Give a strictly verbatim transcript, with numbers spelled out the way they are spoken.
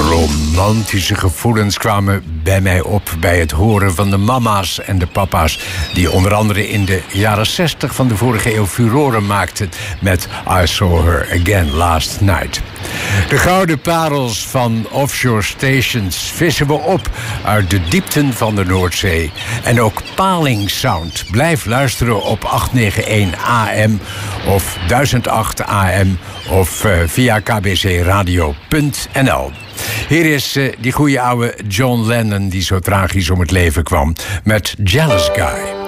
Romantische gevoelens kwamen bij mij op bij het horen van de mama's en de papa's, die onder andere in de jaren zestig van de vorige eeuw furoren maakten met I Saw Her Again Last Night. De gouden parels van offshore stations vissen we op uit de diepten van de Noordzee. En ook Paling Sound. Blijf luisteren op achthonderdnegentig A M of duizend acht A M of uh, via k b c radio punt n l. Hier is uh, die goede oude John Lennon die zo tragisch om het leven kwam met Jealous Guy.